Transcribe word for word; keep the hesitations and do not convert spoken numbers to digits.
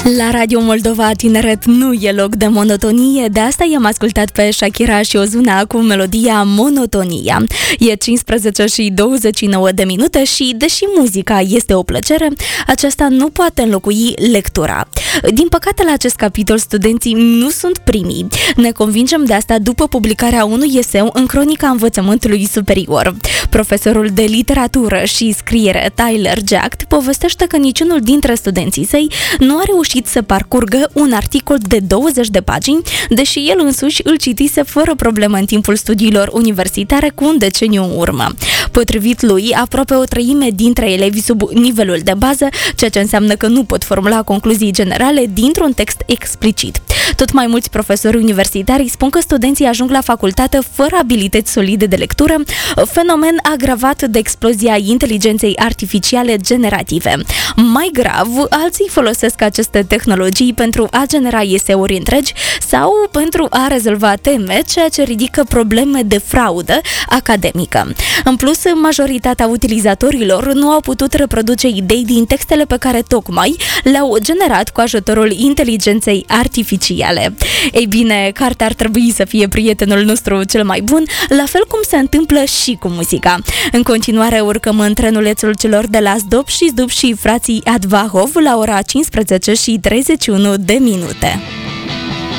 La Radio Moldova Tineret nu e loc de monotonie, de asta i-am ascultat pe Shakira și Ozuna cu melodia Monotonia. E cincisprezece și douăzeci și nouă de minute și, deși muzica este o plăcere, aceasta nu poate înlocui lectura. Din păcate, la acest capitol, studenții nu sunt primii. Ne convingem de asta după publicarea unui eseu în Cronica Învățământului Superior. Profesorul de literatură și scriere Tyler Jack povestește că niciunul dintre studenții săi nu a reușit să parcurgă un articol de douăzeci de pagini, deși el însuși îl citise fără problemă în timpul studiilor universitare cu un deceniu în urmă. Potrivit lui, aproape o treime dintre elevi sub nivelul de bază, ceea ce înseamnă că nu pot formula concluzii generale dintr-un text explicit. Tot mai mulți profesori universitari spun că studenții ajung la facultate fără abilități solide de lectură, fenomen agravat de explozia inteligenței artificiale generative. Mai grav, alții folosesc aceste tehnologii pentru a genera eseuri întregi sau pentru a rezolva teme, ceea ce ridică probleme de fraudă academică. În plus, majoritatea utilizatorilor nu au putut reproduce idei din textele pe care tocmai le-au generat cu ajutorul inteligenței artificiale. Ei bine, cartea ar trebui să fie prietenul nostru cel mai bun, la fel cum se întâmplă și cu muzica. În continuare urcăm în trenulețul celor de la Zdop și Zdub și frații Advahov la ora cincisprezece și treizeci și unu de minute.